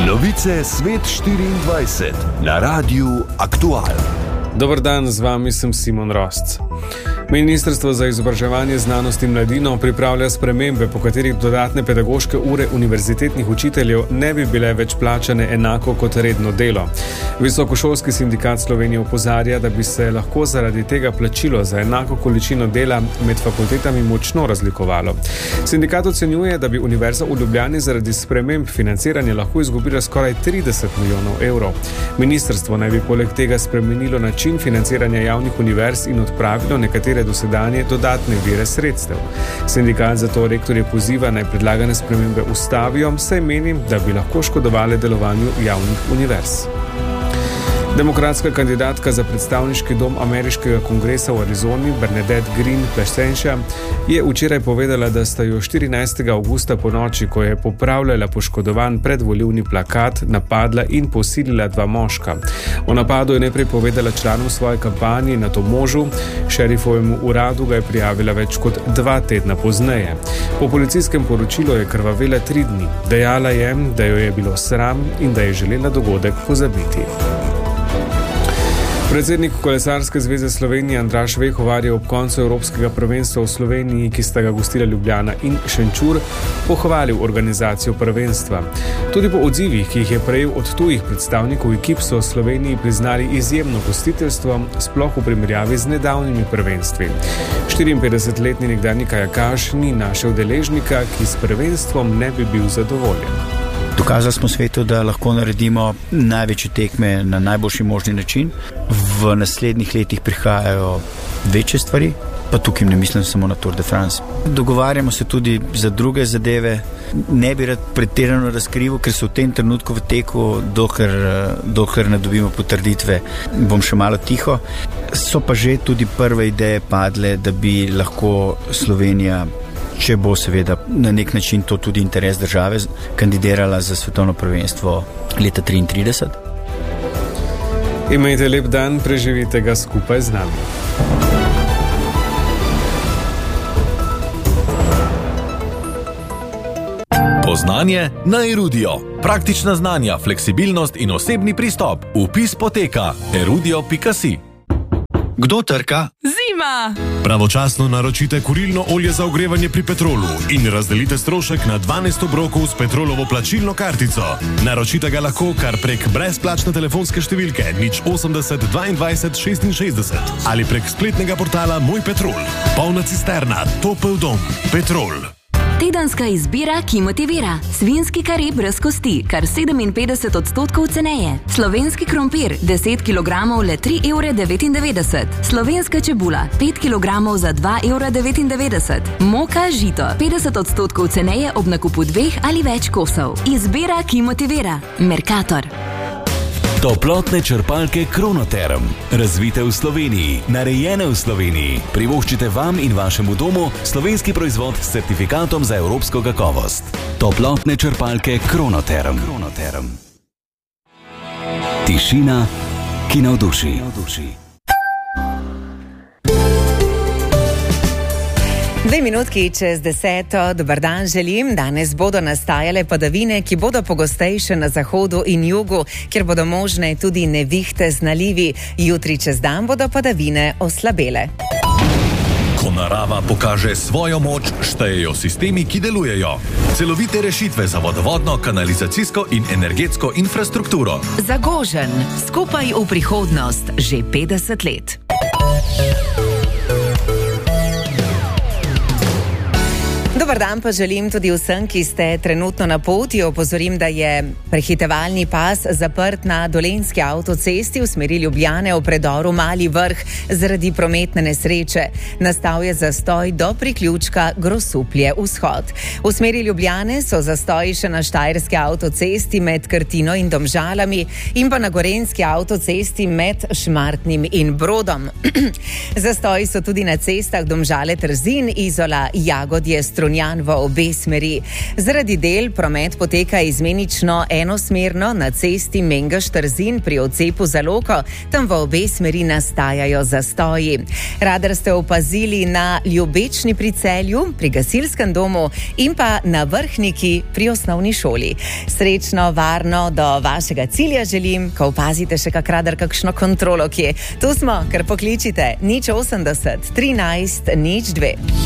Novice Svet 24 na Radiu Aktual. Dober dan, z vami sem Simon Rosc. Ministrstvo za izobraževanje, znanost in mladino pripravlja spremembe, po katerih dodatne pedagoške ure univerzitetnih učiteljev ne bi bile več plačane enako kot redno delo. Visokošolski sindikat Slovenije opozarja, da bi se lahko zaradi tega plačilo za enako količino dela med fakultetami močno razlikovalo. Sindikat ocenjuje, da bi Univerza v Ljubljani zaradi sprememb financiranja lahko izgubila skoraj 30 milijonov evrov. Ministrstvo naj bi poleg tega spremenilo način financiranja javnih univerz in odpravilo nekatere dosedanje dodatne vire sredstev. Sindikat zato rektorje poziva naj predlagane spremembe ustavijo, saj menim, da bi lahko škodovale delovanju javnih univerz. Demokratska kandidatka za predstavniški dom ameriškega kongresa v Arizoni, Bernadette Greene Plesentia, je včeraj povedala, da sta jo 14. avgusta po noči, ko je popravljala poškodovan predvolilni plakat, napadla in posilila dva moška. O napadu je najprej povedala članom svoje kampanje, nato možu. Šerifovemu uradu ga je prijavila več kot 2 tedna pozneje. Po policijskem poročilu je krvavela 3 dni. Dejala je, da jo je bilo sram in da je želela dogodek pozabiti. Predsednik Kolesarske zveze Slovenije Andraž Vehovar je ob koncu Evropskega prvenstva v Sloveniji, ki sta ga gostila Ljubljana in Šenčur, pohvalil organizacijo prvenstva. Tudi po odzivih, ki jih je prejel od tujih predstavnikov ekip, so v Sloveniji priznali izjemno gostiteljstvo, sploh v primerjavi z nedavnimi prvenstvi. 54-letni nekdanji kajakaš ni našel deležnika, ki s prvenstvom ne bi bil zadovoljen. Dokazali smo svetu, da lahko naredimo največje tekme na najboljši možni način. V naslednjih letih prihajajo večje stvari, pa tukaj ne mislim samo na Tour de France. Dogovarjamo se tudi za druge zadeve. Ne bi rad pretirano razkrival, ker so v tem trenutku v teku, dokler ne dobimo potrditve, bom še malo tiho. So pa že tudi prve ideje padle, da bi lahko Slovenija, če bo seveda na nek način to tudi interes države, kandidirala za svetovno prvenstvo leta 2033. Imejte lep dan, preživite ga skupaj z nami. Poznanje na Erudio. Praktična znanja, fleksibilnost in osebni pristop. Vpis poteka erudio.si. Kdo trka? Zima! Pravočasno naročite kurilno olje za ogrevanje pri Petrolu in razdelite strošek na 12 obrokov s Petrolovo plačilno kartico. Naročite ga lahko kar prek brezplačne telefonske številke 080 22 66 ali prek spletnega portala Moj Petrol. Polna cisterna, topel dom, Petrol. Tedenska izbira, ki motivira. Svinjski kare brez kosti, kar 57% ceneje. Slovenski krompir, 10 kg le 3,99 €. Slovenska čebula, 5 kg za 2,99 €. Moka žito, 50% ceneje ob nakupu 2 ali več kosov. Izbira, ki motivira. Mercator. Toplotne črpalke Kronoterm. Razvite v Sloveniji, narejene v Sloveniji. Privoščite vam in vašemu domu slovenski proizvod s certifikatom za evropsko kakovost. Toplotne črpalke Kronoterm. Tišina, ki navduši. Dve minutki čez 10. Dobar dan želim. Danes bodo nastajale padavine, ki bodo pogostejše na zahodu in jugu, kjer bodo možne tudi nevihte z nalivi. Jutri čez dan bodo padavine oslabele. Ko narava pokaže svojo moč, štejejo sistemi, ki delujejo. Celovite rešitve za vodovodno, kanalizacijsko in energetsko infrastrukturo. Zagožen, skupaj v prihodnost, že 50 let. Dobar dan pa želim tudi vsem, ki ste trenutno na poti. Opozorim, da je prehitevalni pas zaprt na Dolenjski avtocesti v smeri Ljubljane v predoru Mali Vrh zaradi prometne nesreče. Nastal je zastoj do priključka Grosuplje vzhod. V smeri Ljubljane so zastoji še na Štajerski avtocesti med Krtino in Domžalami in pa na Gorenjski avtocesti med Šmartnim in Brodom. Zastoji so tudi na cestah Domžale Trzin, Izola, Jagodje, Strunjan naravnjan v obe smeri. Zaradi del promet poteka izmenično enosmerno na cesti Mengeš-Trzin pri odcepu za Loko, tam v obe smeri nastajajo zastoji. Radar ste opazili na Ljubečni pri Celju, pri gasilskem domu in pa na Vrhniki pri osnovni šoli. Srečno, varno do vašega cilja želim, ko opazite še kak radar, kakšno kontrolo kje. Tu smo, kar pokličite 080 13 02.